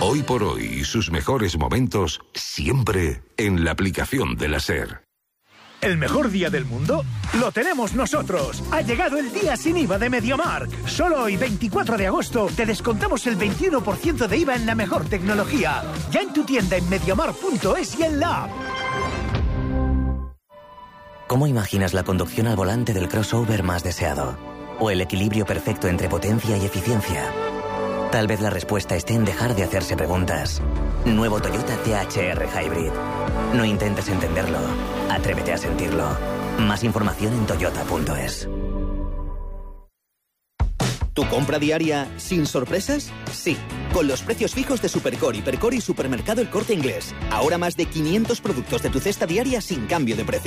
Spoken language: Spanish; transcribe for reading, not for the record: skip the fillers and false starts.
Hoy por hoy y sus mejores momentos siempre en la aplicación de la SER. ¿El mejor día del mundo? ¡Lo tenemos nosotros! Ha llegado el día sin IVA de MediaMarkt. Solo hoy, 24 de agosto, te descontamos el 21% de IVA en la mejor tecnología. Ya en tu tienda en MediaMarkt.es y en la app. ¿Cómo imaginas la conducción al volante del crossover más deseado? ¿O el equilibrio perfecto entre potencia y eficiencia? Tal vez la respuesta esté en dejar de hacerse preguntas. Nuevo Toyota THR Hybrid. No intentes entenderlo. Atrévete a sentirlo. Más información en toyota.es. ¿Tu compra diaria sin sorpresas? Sí, con los precios fijos de Supercore, Hipercore y Supermercado El Corte Inglés. Ahora más de 500 productos de tu cesta diaria sin cambio de precio.